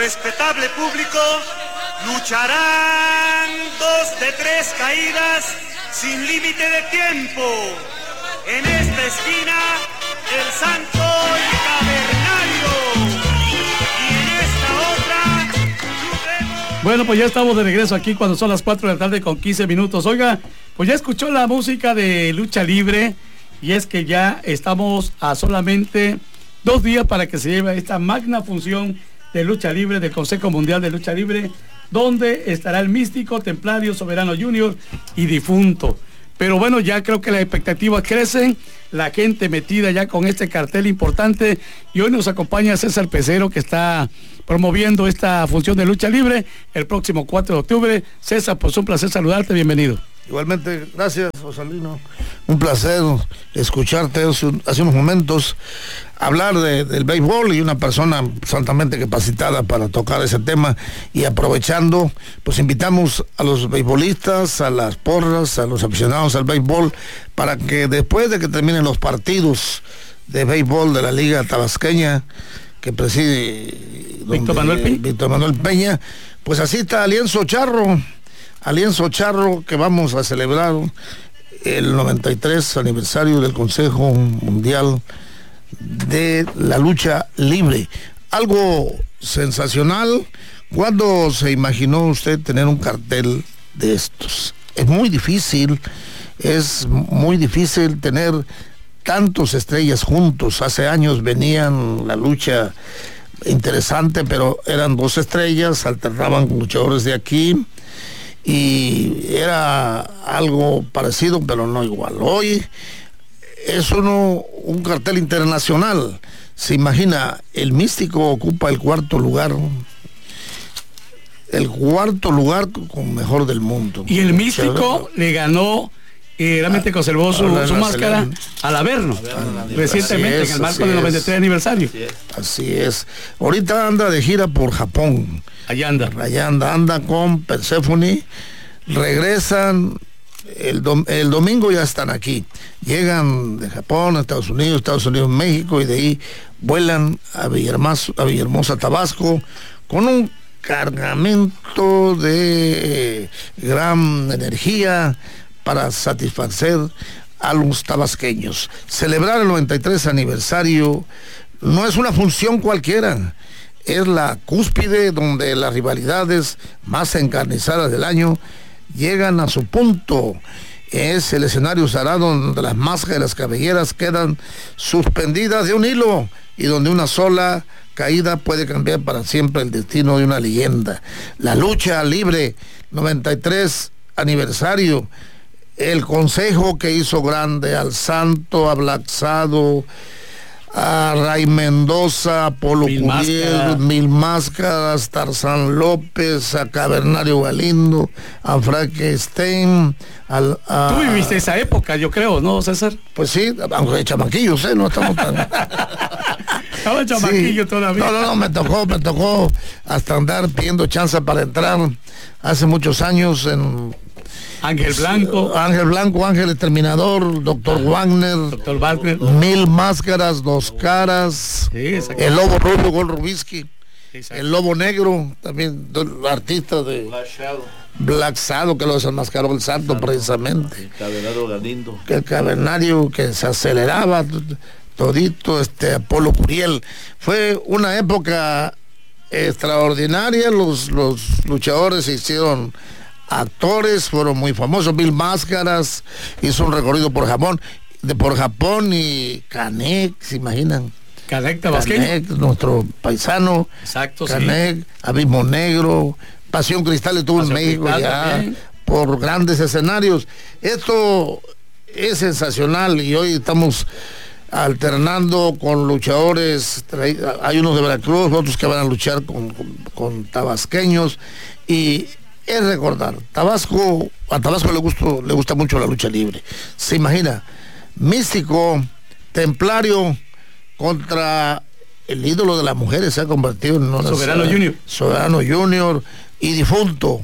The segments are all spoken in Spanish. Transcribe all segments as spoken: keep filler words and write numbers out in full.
respetable público, lucharán dos de tres caídas sin límite de tiempo. En esta esquina, el Santo y Cavernario. Y en esta otra, Supremo. Bueno, pues ya estamos de regreso aquí cuando son las cuatro de la tarde con quince minutos. Oiga, pues ya escuchó la música de lucha libre y es que ya estamos a solamente dos días para que se lleve esta magna función de lucha libre del Consejo Mundial de Lucha Libre, donde estará el Místico, Templario, Soberano Junior y Difunto. Pero bueno, ya creo que las expectativas crecen, la gente metida ya con este cartel importante, y hoy nos acompaña César Pecero, que está promoviendo esta función de lucha libre el próximo cuatro de octubre. César, pues un placer saludarte, bienvenido. Igualmente, gracias, Rosalino. Un placer escucharte hace unos momentos hablar de, del béisbol, y una persona altamente capacitada para tocar ese tema. Y aprovechando, pues invitamos a los beisbolistas, a las porras, a los aficionados al béisbol, para que después de que terminen los partidos de béisbol de la Liga Tabasqueña, que preside Víctor Manuel Peña, Víctor Manuel Peña, pues asista a Lienzo Charro, a Lienzo Charro, que vamos a celebrar el noventa y tres aniversario del Consejo Mundial de la Lucha Libre. Algo sensacional. ¿Cuándo se imaginó usted tener un cartel de estos? Es muy difícil, es muy difícil tener tantos estrellas juntos. Hace años venían la lucha interesante, pero eran dos estrellas, alternaban con luchadores de aquí, y era algo parecido, pero no igual. Hoy es uno, un cartel internacional. Se imagina, el Místico ocupa el cuarto lugar, el cuarto lugar con mejor del mundo. Y el Místico le ganó y realmente conservó su, su máscara al Averno recientemente, es, en el marco del noventa y tres aniversario. Así es. Así es. Ahorita anda de gira por Japón. Allá anda. Allá anda, anda con Perséfone. Regresan el, dom el domingo, ya están aquí. Llegan de Japón a Estados Unidos, Estados Unidos, México, y de ahí vuelan a Villahermosa, a Villahermosa, Tabasco, con un cargamento de eh, gran energía para satisfacer a los tabasqueños. Celebrar el noventa y tres aniversario no es una función cualquiera, es la cúspide donde las rivalidades más encarnizadas del año llegan a su punto. Es el escenario sagrado donde las máscaras y las cabelleras quedan suspendidas de un hilo, y donde una sola caída puede cambiar para siempre el destino de una leyenda. La lucha libre, noventa y tres aniversario. El consejo que hizo grande al Santo, a Blacksado, a Ray Mendoza, a Polo Mil Curiel, Máscaras. Mil Máscaras, Tarzán López, a Cavernario Galindo, a Frankenstein, al, a... Tú viviste esa época, yo creo, ¿no, César? Pues sí, aunque de chamaquillos, ¿eh? No estamos tan... Estaba chamaquillo Sí. todavía. No, no, no, me tocó, me tocó hasta andar pidiendo chance para entrar hace muchos años en... Ángel Blanco. Ángel Blanco, Ángel Exterminador, Doctor Wagner, Doctor Wagner. Mil Máscaras, Dos Caras, Sí, exacto. el Lobo Rubio, Gol Rubisky, Exacto. el Lobo Negro, también do- artista de Black Shadow, Black Shadow, que lo desenmascaró el Santo precisamente, el Cavernario Galindo. que el cavernario que se aceleraba t- todito, este Apolo Curiel. Fue una época extraordinaria. Los, los luchadores se hicieron actores, fueron muy famosos. Mil Máscaras hizo un recorrido por Japón, de por Japón, y Canek, ¿se imaginan? Canek tabasqueño. Canek, nuestro paisano. Exacto, sí. Canek, Abismo Negro, Pasión Cristal estuvo en Pasión México Cristal ya también. por grandes escenarios. Esto es sensacional, y hoy estamos alternando con luchadores. Hay unos de Veracruz, otros que van a luchar con, con, con tabasqueños, y es recordar, Tabasco, a Tabasco le gusta, le gusta mucho la lucha libre. Se imagina, Místico, Templario contra el ídolo de las mujeres, se ha convertido en una Soberano Junior. Soberano Junior y Difunto.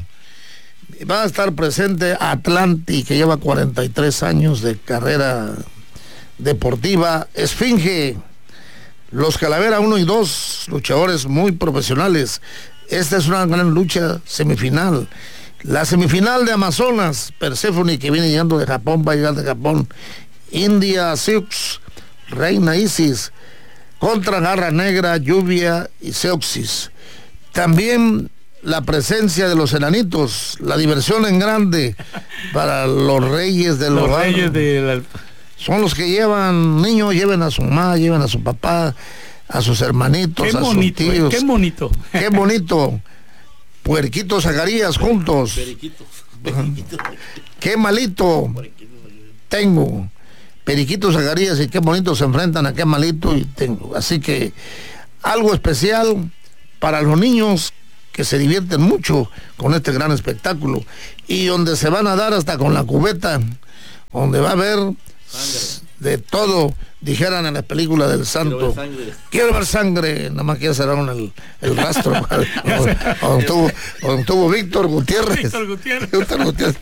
Va a estar presente Atlanti, que lleva cuarenta y tres años de carrera deportiva. Esfinge, los Calavera uno y dos, luchadores muy profesionales. esta es una gran lucha semifinal. La semifinal de Amazonas, Perséfone, que viene llegando de Japón, va a llegar de Japón. India Siux, Reina Isis, contra Garra Negra, Lluvia y Seuxis. También la presencia de los enanitos, la diversión en grande para los reyes del Los hogar. reyes de la... Son los que llevan, niños, lleven a su mamá, lleven a su papá, a sus hermanitos, Qué a bonito, sus eh, tíos. qué bonito. Qué bonito. Puerquito Zacarías juntos. Periquito. Periquito. Qué malito tengo. Periquito Zacarías y qué bonito se enfrentan a qué malito y tengo. Así que algo especial para los niños que se divierten mucho con este gran espectáculo y donde se van a dar hasta con la cubeta, donde va a haber Sangre. de todo, dijeran en la película del Santo. Quiero ver sangre. Quiero ver sangre, nada más que ya cerraron el, el rastro. donde estuvo, donde estuvo Víctor Gutiérrez. Víctor Gutiérrez. Víctor Gutiérrez.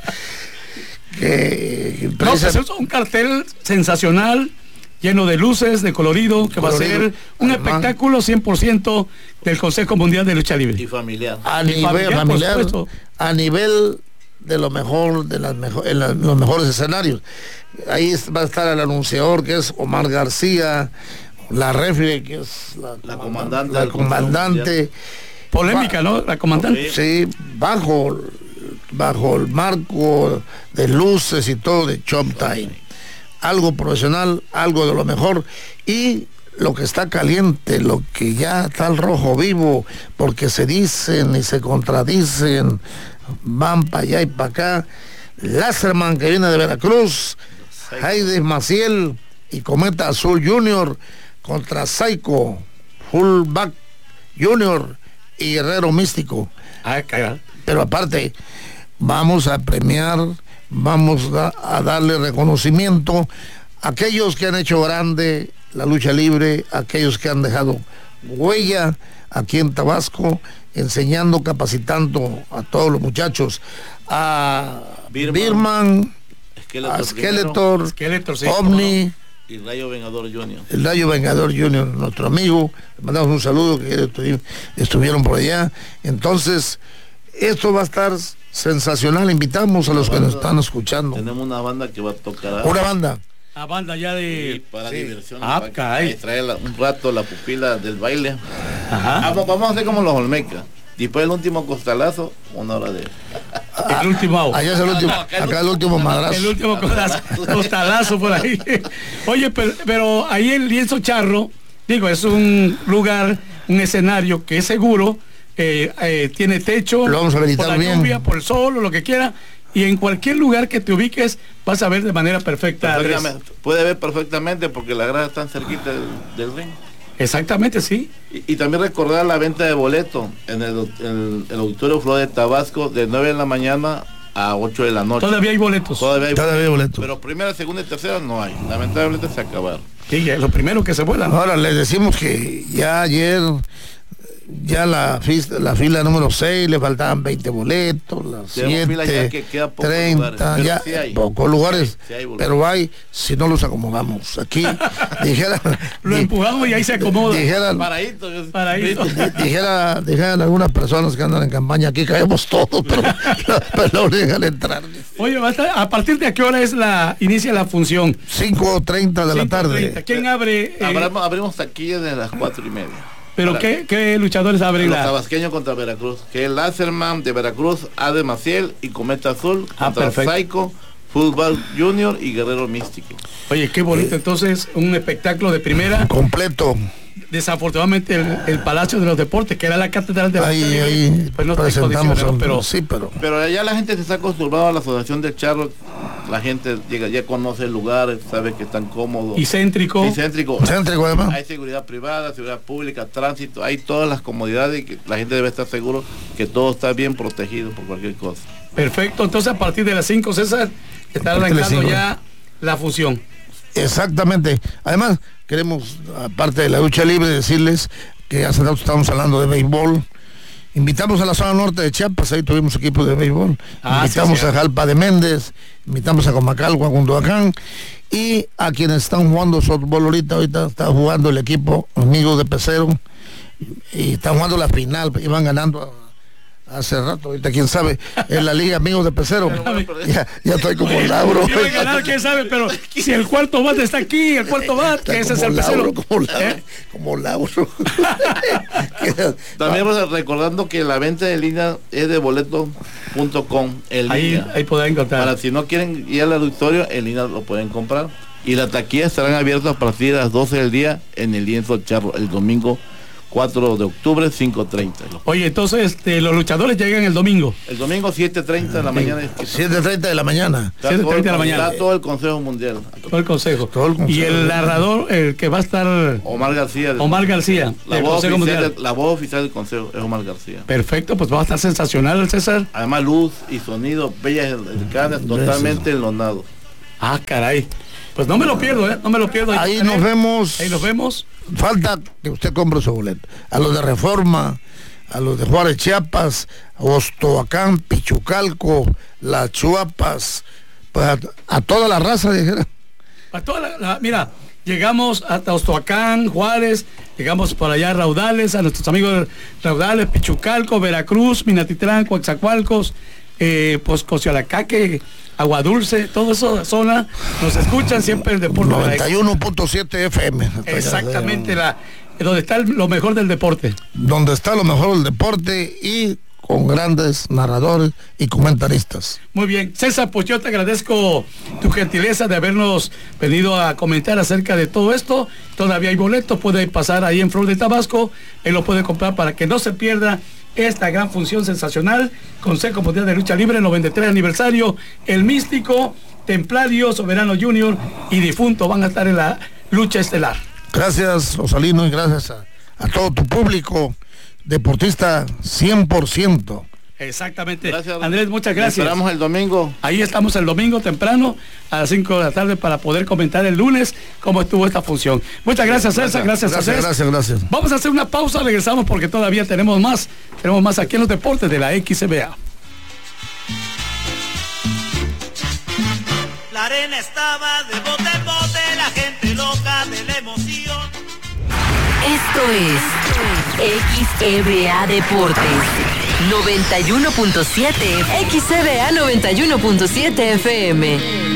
Que, No, pues es un cartel sensacional, lleno de luces, de colorido, que Colorido. va a ser un Además, espectáculo cien por ciento del Consejo Mundial de Lucha Libre. Y familiar. a Y nivel familiar, familiar, por supuesto. a nivel de lo mejor, de las mejor, en la- los mejores escenarios. Ahí es- va a estar el anunciador, que es Omar García, la referee, que es la, La comandante la del Consejo comandante. Polémica, ¿no? La comandante. Sí, bajo, bajo el marco de luces y todo de Showtime. Algo profesional, algo de lo mejor. Y lo que está caliente, lo que ya está al rojo vivo, porque se dicen y se contradicen, van para allá y para acá. Láserman, que viene de Veracruz, Heides Maciel y Cometa Azul Junior contra Psycho, Fullback Junior y Guerrero Místico. Ah, caray. Pero aparte, vamos a premiar, vamos a, a darle reconocimiento a aquellos que han hecho grande la lucha libre, a aquellos que han dejado huella aquí en Tabasco, enseñando, capacitando a todos los muchachos, a Birman, Birman, Skeletor a Skeletor, Skeletor, sí, Omni, y Rayo Vengador Junior. el Rayo Vengador Junior, nuestro amigo, le mandamos un saludo, que estu- estuvieron por allá. Entonces, esto va a estar sensacional, invitamos a los que nos están escuchando. Tenemos una banda que va a tocar. Una banda, La banda ya Y de... para sí. diversión. Ah, para caray. distraer la- un rato la pupila del baile. Ajá. Vamos, vamos a hacer como los Olmecas. Después del último costalazo, una hora de. El último. allá es el último, no, acá el acá el último madrazo. El último costalazo, costalazo por ahí. Oye, pero, pero ahí el Lienzo Charro, digo, es un lugar, un escenario que es seguro, eh, eh, tiene techo, Lo vamos a habilitar por la bien. lluvia, por el sol, o lo que quiera, y en cualquier lugar que te ubiques vas a ver de manera perfecta. Andrés. Perfectamente. Puede ver perfectamente porque la grada está cerquita del, del ring. Exactamente, sí. Y, y también recordar la venta de boletos en el, el, el Auditorio Flor de Tabasco de nueve de la mañana a ocho de la noche. Todavía hay boletos. Todavía hay, Todavía hay boletos. pero primera, segunda y tercera no hay. Lamentablemente se acabaron. Sí, es lo primero que se vuela. ¿no? Ahora les decimos que ya ayer, ya la, fis- la fila número seis, le faltaban veinte boletos, las Tenemos fila ya siete, que queda pocos treinta, lugares, pero ya sí hay. pocos lugares, Sí hay boletos. pero hay, si no los acomodamos. Aquí, dijeran, Lo di- empujamos y ahí se acomoda. dijeran, Paradito. Paradito. di- dijera, dijeran algunas personas que andan en campaña, aquí caemos todos, pero, pero no dejan entrar. Oye, va a, estar- ¿a partir de qué hora es la inicia la función? cinco treinta de la cinco treinta. tarde. ¿Quién abre? eh, Abrimos, abrimos taquillas desde las cuatro y media. ¿Pero Para- qué, qué luchadores abren Los la...? tabasqueños contra Veracruz, que es Láserman de Veracruz, Ade Maciel y Cometa Azul Ah, contra perfecto. Psycho, Fútbol Junior y Guerrero Místico. Oye, qué bonito. Entonces, un espectáculo de primera. Completo. Desafortunadamente, el, el Palacio de los Deportes, que era la catedral de la Ahí, lucha libre, ahí pues no está en presentamos, condiciones, ¿no? un- pero sí, pero Pero allá la gente se está acostumbrada a la Asociación del Charro, la gente llega, ya conoce el lugar, sabe que están cómodos. y céntrico. Y céntrico. céntrico además. Hay seguridad privada, seguridad pública, tránsito, hay todas las comodidades y que la gente debe estar seguro que todo está bien protegido por cualquier cosa. Perfecto. Entonces, a partir de las cinco, César, está A partir de las arrancando cinco. ya la función. Exactamente. Además, queremos, aparte de la lucha libre, decirles que hace rato estamos hablando de béisbol. Invitamos a la zona norte de Chiapas, ahí tuvimos equipo de béisbol. Ah, invitamos sí, a sí. Jalpa de Méndez, invitamos a Comacalco, a Cunduacán, y a quienes están jugando softball ahorita, ahorita está jugando el equipo amigo de Pecero, y están jugando la final, iban ganando hace rato, ahorita quién sabe, en la Liga Amigos de Pecero. ya, ya estoy como Lauro. Yo voy a ganar, quién sabe, pero si el cuarto bate está aquí, el cuarto bate, que ese es el Pecero. Como Lauro, ¿eh? Como Lauro. También vamos recordando que la venta de línea es de boleto punto com. Ahí, ahí pueden encontrar. Para si no quieren ir al auditorio, en línea lo pueden comprar. Y las taquillas estarán abiertas a partir de las doce del día en el Lienzo Charro, el domingo cuatro de octubre, cinco treinta. Oye, entonces este, los luchadores llegan el domingo. El domingo siete treinta de la mañana. siete treinta de la mañana. siete treinta de la mañana. Está todo el Consejo Mundial. Todo el Consejo. Todo el consejo. Y el narrador, el que va a estar... Omar García. Omar García, la del voz Consejo Mundial. De, la voz oficial del Consejo es Omar García. Perfecto, pues va a estar sensacional, César. Además, luz y sonido, bellas canas, totalmente enlonado. Ah, caray. Pues no me lo pierdo, ¿eh? No me lo pierdo. Ahí, ahí nos vemos. Ahí nos vemos. Falta que usted compre su boleto. A los de Reforma, a los de Juárez, Chiapas, Ostoacán, Pichucalco, Las Chuapas, pues a, a toda la raza, dijera. A toda la, la, mira, llegamos hasta Ostoacán, Juárez, llegamos por allá a Raudales, a nuestros amigos Raudales, Pichucalco, Veracruz, Minatitlán, Coatzacoalcos, eh, pues Cociolacaque, Agua Dulce, toda esa zona nos escuchan siempre el deporte. noventa y uno punto siete F M. Exactamente, la, donde está el, lo mejor del deporte. Donde está lo mejor del deporte y con grandes narradores y comentaristas. Muy bien, César, pues yo te agradezco tu gentileza de habernos venido a comentar acerca de todo esto. Todavía hay boletos, puede pasar ahí en Flor de Tabasco, él lo puede comprar para que no se pierda esta gran función sensacional. Consejo Mundial de Lucha Libre, noventa y tres aniversario. El Místico, Templario, Soberano Junior y Difunto van a estar en la lucha estelar. Gracias, Rosalino, y gracias a, a todo tu público deportista cien por ciento. Exactamente. Gracias, Andrés, muchas gracias. Nos esperamos el domingo. Ahí estamos el domingo temprano a las cinco de la tarde para poder comentar el lunes cómo estuvo esta función. Muchas gracias, César. Gracias, gracias, a César. gracias, gracias. Vamos a hacer una pausa, regresamos porque todavía tenemos más. Tenemos más aquí en los deportes de la X C B A. La arena estaba de bote en bote, la gente loca de la emoción. Esto es X C B A Deportes noventa y uno punto siete. X C B A noventa y uno punto siete F M.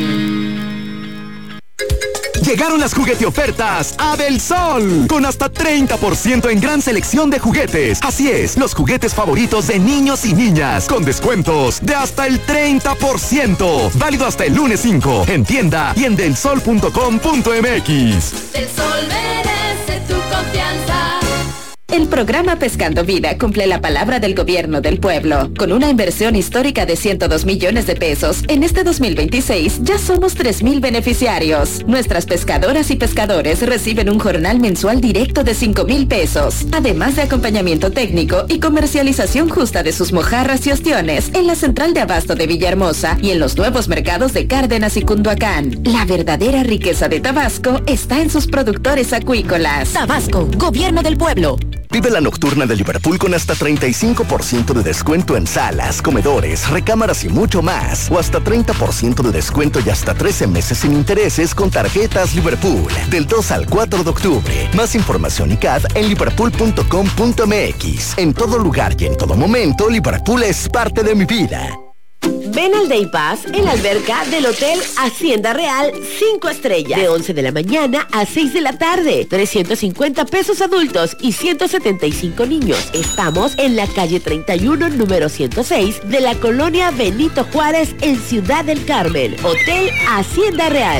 Llegaron las juguete ofertas a Del Sol, con hasta treinta por ciento en gran selección de juguetes. Así es, los juguetes favoritos de niños y niñas, con descuentos de hasta el treinta por ciento. Válido hasta el lunes cinco, en tienda y en delsol punto com punto m x. Del Sol merece tu confianza. El programa Pescando Vida cumple la palabra del gobierno del pueblo. Con una inversión histórica de ciento dos millones de pesos, en este dos mil veintiséis ya somos tres mil beneficiarios. Nuestras pescadoras y pescadores reciben un jornal mensual directo de cinco mil pesos, además de acompañamiento técnico y comercialización justa de sus mojarras y ostiones en la central de abasto de Villahermosa y en los nuevos mercados de Cárdenas y Cunduacán. La verdadera riqueza de Tabasco está en sus productores acuícolas. Tabasco, gobierno del pueblo. Vive la nocturna de Liverpool con hasta treinta y cinco por ciento de descuento en salas, comedores, recámaras y mucho más. O hasta treinta por ciento de descuento y hasta trece meses sin intereses con tarjetas Liverpool. Del dos al cuatro de octubre. Más información y C A D en liverpool punto com punto m x. En todo lugar y en todo momento, Liverpool es parte de mi vida. Ven al Day Pass en la alberca del Hotel Hacienda Real cinco estrellas. De once de la mañana a seis de la tarde. trescientos cincuenta pesos adultos y ciento setenta y cinco niños. Estamos en la calle treinta y uno, número ciento seis, de la colonia Benito Juárez, en Ciudad del Carmen. Hotel Hacienda Real.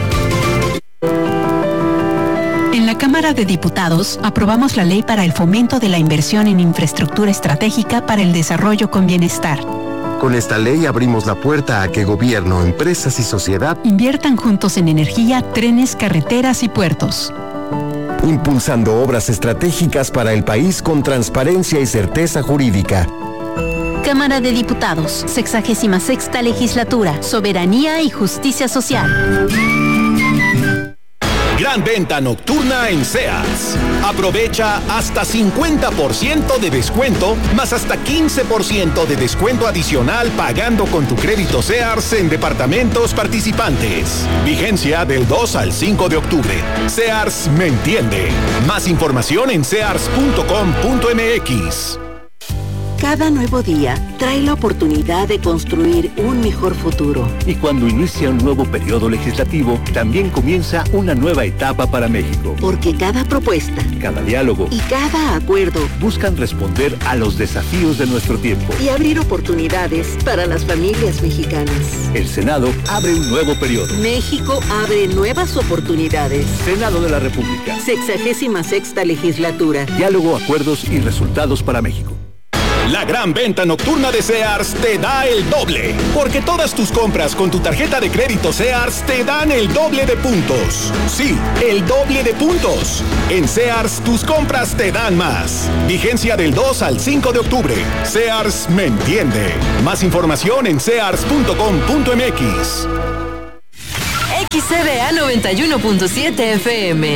En la Cámara de Diputados aprobamos la ley para el fomento de la inversión en infraestructura estratégica para el desarrollo con bienestar. Con esta ley abrimos la puerta a que gobierno, empresas y sociedad inviertan juntos en energía, trenes, carreteras y puertos. Impulsando obras estratégicas para el país con transparencia y certeza jurídica. Cámara de Diputados, sexagésima sexta legislatura, soberanía y justicia social. Gran venta nocturna en Sears. Aprovecha hasta cincuenta por ciento de descuento, más hasta quince por ciento de descuento adicional pagando con tu crédito Sears en departamentos participantes. Vigencia del dos al cinco de octubre. Sears me entiende. Más información en sears punto com punto m x. Cada nuevo día trae la oportunidad de construir un mejor futuro. Y cuando inicia un nuevo periodo legislativo, también comienza una nueva etapa para México. Porque cada propuesta, cada diálogo y cada acuerdo buscan responder a los desafíos de nuestro tiempo y abrir oportunidades para las familias mexicanas. El Senado abre un nuevo periodo. México abre nuevas oportunidades. Senado de la República. Sexagésima sexta legislatura. Diálogo, acuerdos y resultados para México. La gran venta nocturna de Sears te da el doble, porque todas tus compras con tu tarjeta de crédito Sears te dan el doble de puntos. Sí, el doble de puntos. En Sears tus compras te dan más. Vigencia del dos al cinco de octubre. Sears me entiende. Más información en sears punto com punto m x. X C B A noventa y uno punto siete F M.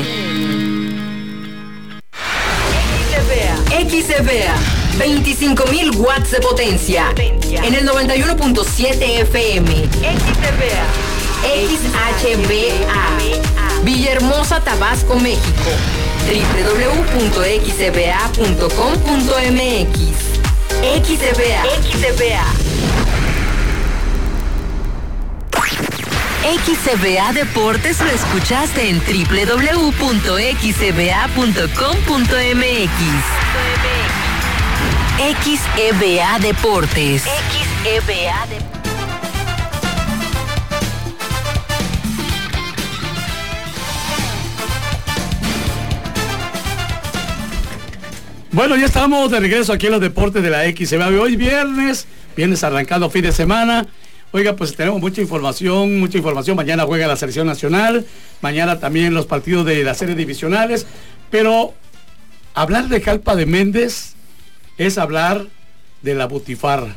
X C B A veinticinco mil watts de potencia en el noventa y uno punto siete F M. X C B A X H B A Villahermosa, Tabasco, México. doble u doble u doble u punto x c b a punto com punto m x. X C B A X C B A X C B A Deportes lo escuchaste en doble u doble u doble u punto x c b a punto com punto m x. X E B A Deportes. X E B A Deportes. Bueno, ya estamos de regreso aquí en los deportes de la X C B A. Hoy viernes, viernes arrancando fin de semana. Oiga, pues tenemos mucha información, mucha información. Mañana juega la selección nacional, mañana también los partidos de las series divisionales. Pero hablar de Jalpa de Méndez es hablar de la butifarra.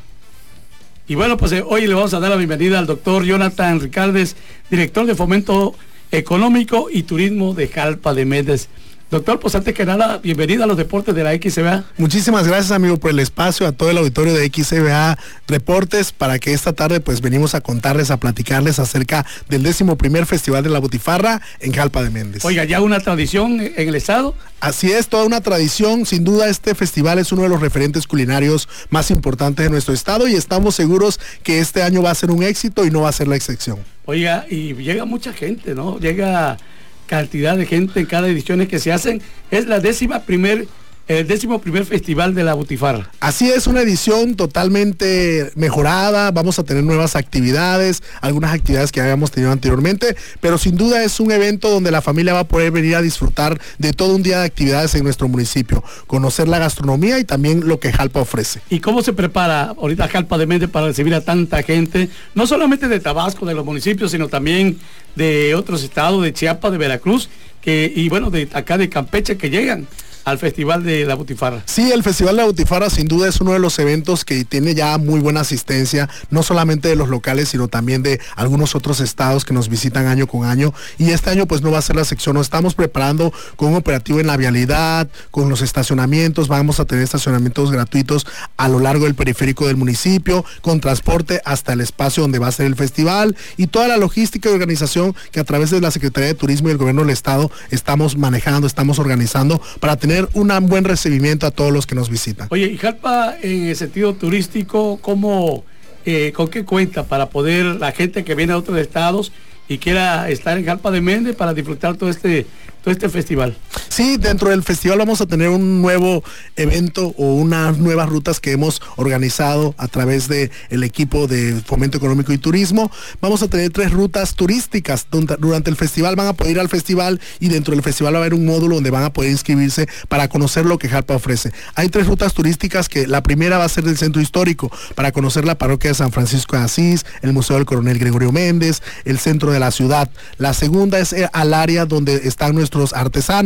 Y bueno, pues eh, hoy le vamos a dar la bienvenida al doctor Jonathan Ricardes, director de Fomento Económico y Turismo de Jalpa de Méndez. Doctor, pues antes que nada, bienvenido a los deportes de la X C B A. Muchísimas gracias, amigo, por el espacio, a todo el auditorio de X C B A Deportes, para que esta tarde pues venimos a contarles, a platicarles acerca del décimo primer Festival de la Butifarra en Jalpa de Méndez. Oiga, ¿ya una tradición en el estado? Así es, toda una tradición. Sin duda este festival es uno de los referentes culinarios más importantes de nuestro estado y estamos seguros que este año va a ser un éxito y no va a ser la excepción. Oiga, y llega mucha gente, ¿no? Llega cantidad de gente en cada edición que se hacen. Es la décima primer el décimo primer Festival de la Butifarra. Así es, una edición totalmente mejorada. Vamos a tener nuevas actividades, algunas actividades que habíamos tenido anteriormente, pero sin duda es un evento donde la familia va a poder venir a disfrutar de todo un día de actividades en nuestro municipio, conocer la gastronomía y también lo que Jalpa ofrece. ¿Y cómo se prepara ahorita Jalpa de Méndez para recibir a tanta gente, no solamente de Tabasco, de los municipios, sino también de otros estados, de Chiapas, de Veracruz, que y bueno, de acá de Campeche, que llegan al Festival de la Butifarra? Sí, el Festival de la Butifarra sin duda es uno de los eventos que tiene ya muy buena asistencia, no solamente de los locales, sino también de algunos otros estados que nos visitan año con año, y este año pues no va a ser la sección. Nos estamos preparando con un operativo en la vialidad, con los estacionamientos. Vamos a tener estacionamientos gratuitos a lo largo del periférico del municipio, con transporte hasta el espacio donde va a ser el festival, y toda la logística y organización que a través de la Secretaría de Turismo y el Gobierno del Estado estamos manejando, estamos organizando para tener un buen recibimiento a todos los que nos visitan. Oye, y Jalpa en el sentido turístico, ¿cómo, eh, con qué cuenta para poder la gente que viene a otros estados y quiera estar en Jalpa de Méndez para disfrutar todo este todo este festival? Sí, dentro del festival vamos a tener un nuevo evento o unas nuevas rutas que hemos organizado a través de el equipo de Fomento Económico y Turismo. Vamos a tener tres rutas turísticas durante el festival. Van a poder ir al festival y dentro del festival va a haber un módulo donde van a poder inscribirse para conocer lo que Jalpa ofrece. Hay tres rutas turísticas, que la primera va a ser del centro histórico, para conocer la parroquia de San Francisco de Asís, el Museo del Coronel Gregorio Méndez, el centro de la ciudad. La segunda es al área donde están nuestros artesanos,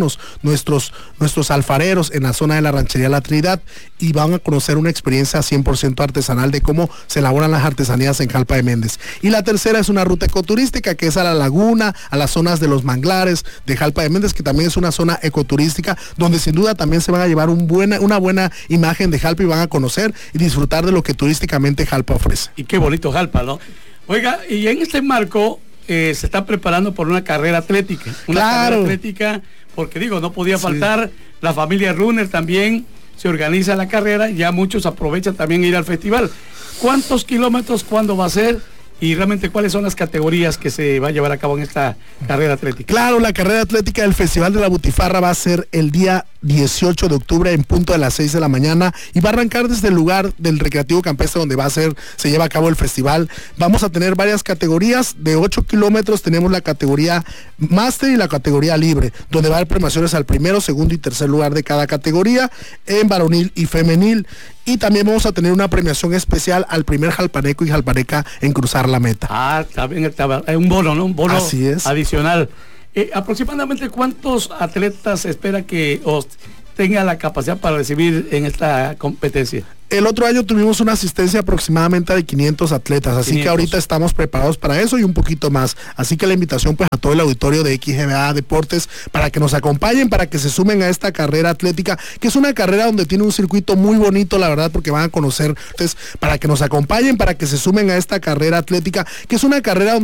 nuestros, nuestros alfareros en la zona de la ranchería La Trinidad y van a conocer una experiencia cien por ciento artesanal de cómo se elaboran las artesanías en Jalpa de Méndez. Y la tercera es una ruta ecoturística que es a la laguna, a las zonas de los manglares de Jalpa de Méndez, que también es una zona ecoturística donde sin duda también se van a llevar un buena, una buena imagen de Jalpa y van a conocer y disfrutar de lo que turísticamente Jalpa ofrece. Y qué bonito Jalpa, ¿no? Oiga, y en este marco eh, se está preparando por una carrera atlética. Una claro. carrera atlética, porque digo, no podía faltar, sí. La familia Runner también se organiza la carrera, ya muchos aprovechan también ir al festival. ¿Cuántos kilómetros, cuándo va a ser? Y realmente cuáles son las categorías que se va a llevar a cabo en esta carrera atlética. Claro, la carrera atlética del Festival de la Butifarra va a ser el día dieciocho de octubre en punto de las seis de la mañana y va a arrancar desde el lugar del Recreativo Campestre donde va a ser, se lleva a cabo el festival. Vamos a tener varias categorías, de ocho kilómetros tenemos la categoría máster y la categoría libre, donde va a haber premiaciones al primero, segundo y tercer lugar de cada categoría, en varonil y femenil. Y también vamos a tener una premiación especial al primer jalpaneco y jalpaneca en cruzar la meta. Ah, también está un bono, ¿no? Un bono Así es. adicional. Eh, aproximadamente cuántos atletas espera que os tenga la capacidad para recibir en esta competencia. El otro año tuvimos una asistencia aproximadamente de quinientos atletas, así quinientos. Que ahorita estamos preparados para eso y un poquito más. Así que la invitación pues a todo el auditorio de X G B A Deportes para que nos acompañen, para que se sumen a esta carrera atlética, que es una carrera donde tiene un circuito muy bonito, la verdad, porque van a conocer, entonces, para que nos acompañen, para que se sumen a esta carrera atlética, que es una carrera donde